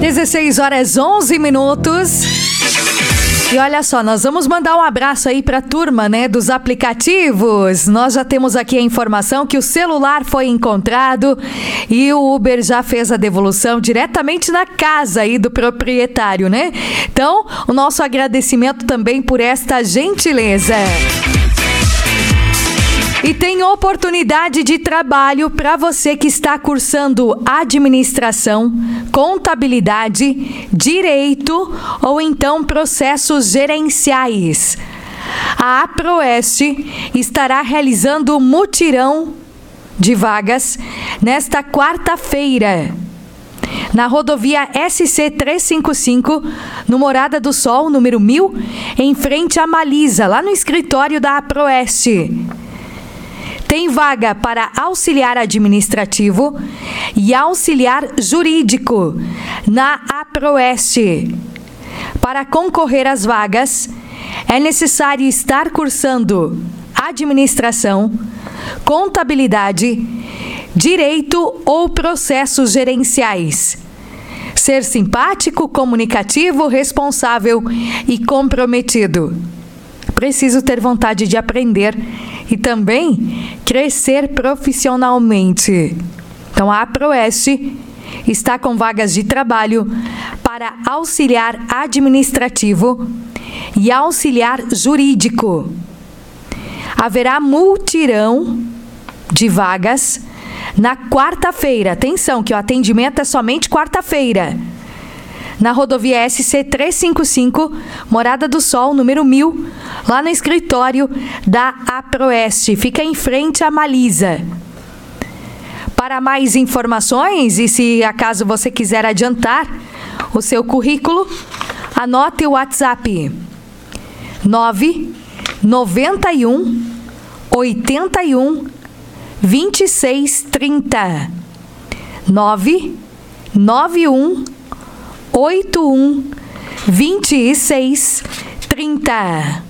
16h11. E olha só, nós vamos mandar um abraço aí pra turma, né, dos aplicativos. Nós já temos aqui a informação que o celular foi encontrado e o Uber já fez a devolução diretamente na casa aí do proprietário, né? Então, o nosso agradecimento também por esta gentileza. E tem oportunidade de trabalho para você que está cursando administração, contabilidade, direito ou então processos gerenciais. A APROEST estará realizando o mutirão de vagas nesta quarta-feira, na rodovia SC-355, no Morada do Sol, número 1000, em frente à Malisa, lá no escritório da APROEST. Tem vaga para auxiliar administrativo e auxiliar jurídico na APROEST. Para concorrer às vagas, é necessário estar cursando administração, contabilidade, direito ou processos gerenciais. Ser simpático, comunicativo, responsável e comprometido. Preciso ter vontade de aprender e também crescer profissionalmente. Então, a APROEST está com vagas de trabalho para auxiliar administrativo e auxiliar jurídico. Haverá mutirão de vagas na quarta-feira. Atenção, que o atendimento é somente quarta-feira. Na rodovia SC-355, Morada do Sol, número 1000, lá no escritório da APROEST. Fica em frente à Malisa. Para mais informações, e se acaso você quiser adiantar o seu currículo, anote o WhatsApp 991 81 26 30 991 81 26 30.